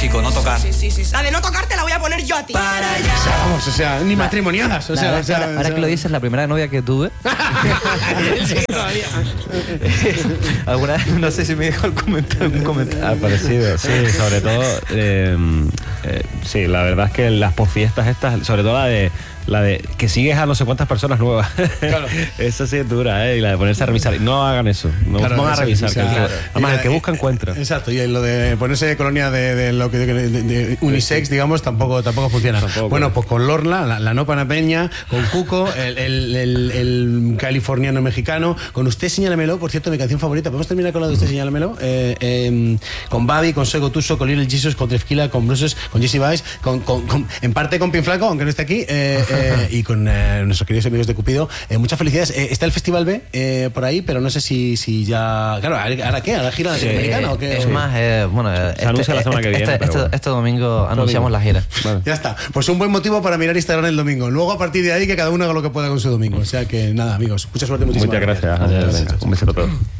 chico, no tocar. Sí. La de no tocarte la voy a poner yo a ti. O sea, ni matrimoniadas. Ahora que lo dices, la primera novia que tuve. Sí, todavía. Alguna vez, no sé si me dejó un comentario parecido, sí, sobre todo sí, la verdad es que las posfiestas estas, sobre todo la de que sigues a no sé cuántas personas nuevas. Claro. Esa sí es dura, y la de ponerse a revisar. No hagan eso, no Claro, van a revisar. claro. Además, el que busca encuentra. Exacto, y lo de ponerse colonia de lo que de unisex, digamos, tampoco funciona. Bueno, pues con Lorna, la no panameña, con Cuco, el californiano mexicano, con Usted Señálamelo, por cierto, mi canción favorita. ¿Podemos terminar con la de Usted Señálamelo? Con Babi, con Sego Tuso, con Little Jesus, con Trefquila, con Bruces, con Jesse Baez, en parte con Pinflaco, aunque no esté aquí, y con nuestros queridos amigos de Cupido. Muchas felicidades. Está el Festival B por ahí, pero no sé si ya... Claro, ¿ahora qué? ¿Ahora gira latinoamericana o qué? Es más, bueno, se anuncia la semana que viene. Este domingo anunciamos la gira. Vale. Ya está. Pues un buen motivo para mirar Instagram el domingo. Luego, a partir de ahí, que cada uno haga lo que pueda con su domingo. O sea que nada, amigos. Mucha suerte, muchísimas gracias. Un beso a todos.